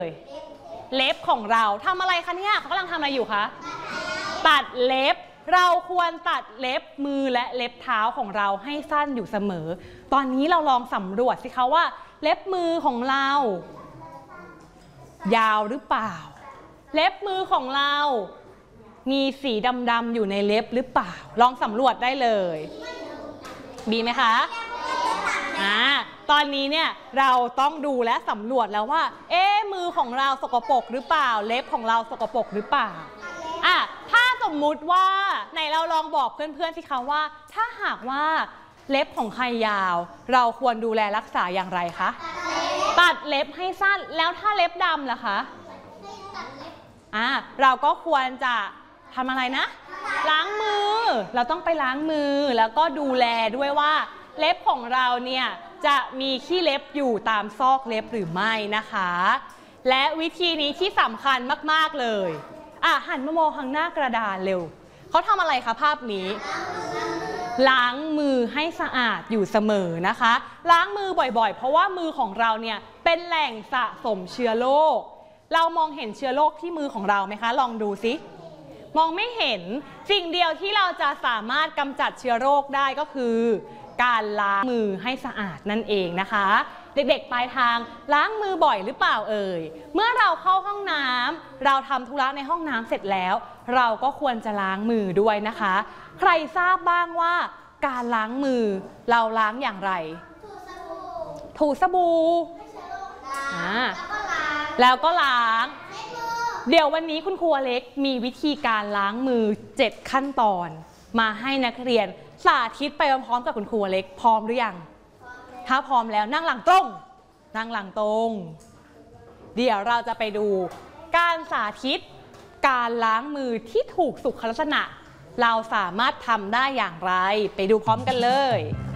เล็บของเราทำอะไรคะเนี่ยเขากำลังทำอะไรอยู่คะตัดเล็บเราควรตัดเล็บมือและเล็บเท้าของเราให้สั้นอยู่เสมอตอนนี้เราลองสำรวจสิคะว่าเล็บมือของเรายาวหรือเปล่าเล็บมือของเรามีสีดำๆอยู่ในเล็บหรือเปล่าลองสำรวจได้เลยดีไหมคะตอนนี้เนี่ยเราต้องดูและสำรวจแล้วว่ามือของเราสกปรกหรือเปล่าเล็บของเราสกปรกหรือเปล่าถ้าสมมุติว่าไหนเราลองบอกเพื่อนๆสิคะว่าถ้าหากว่าเล็บของใครยาวเราควรดูแลรักษาอย่างไรคะตัดเล็บให้สั้นแล้วถ้าเล็บดำล่ะคะเราก็ควรจะทำอะไรนะล้างมือเราต้องไปล้างมือแล้วก็ดูแลด้วยว่าเล็บของเราเนี่ยจะมีขี้เล็บอยู่ตามซอกเล็บหรือไม่นะคะและวิธีนี้ที่สำคัญมากๆเลยหันมามองข้างหน้ากระดานเร็วเขาทำอะไรคะภาพนี้ล้างมือให้สะอาดอยู่เสมอนะคะล้างมือบ่อยๆเพราะว่ามือของเราเนี่ยเป็นแหล่งสะสมเชื้อโรคเรามองเห็นเชื้อโรคที่มือของเราไหมคะลองดูสิมองไม่เห็นสิ่งเดียวที่เราจะสามารถกำจัดเชื้อโรคได้ก็คือการล้างมือให้สะอาดนั่นเองนะคะเด็กๆปลายทางล้างมือบ่อยหรือเปล่าเอ่ยเมื่อเราเข้าห้องน้ำเราทำธุระในห้องน้ำเสร็จแล้วเราก็ควรจะล้างมือด้วยนะคะใครทราบบ้างว่าการล้างมือเราล้างอย่างไรถูสบู่แล้วก็ล้างเดี๋ยววันนี้คุณครูอเล็กมีวิธีการล้างมือ7ขั้นตอนมาให้นักเรียนสาธิตไปพร้อมๆกับคุณครูอเล็กพร้อมหรือยังถ้าพร้อมแล้วนั่งหลังตรงนั่งหลังตรงเดี๋ยวเราจะไปดูการสาธิตการล้างมือที่ถูกสุขลักษณะเราสามารถทำได้อย่างไรไปดูพร้อมกันเลย